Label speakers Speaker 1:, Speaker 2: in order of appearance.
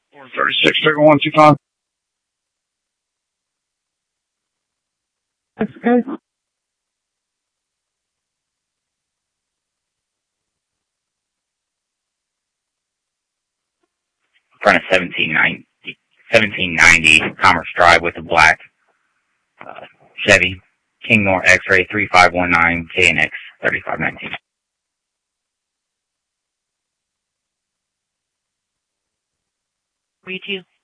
Speaker 1: 436, take 125.
Speaker 2: That's okay.
Speaker 3: Front of 1790 Commerce Drive with a black Chevy Kingmore X-Ray 3519 KNX 3519.
Speaker 4: Read you.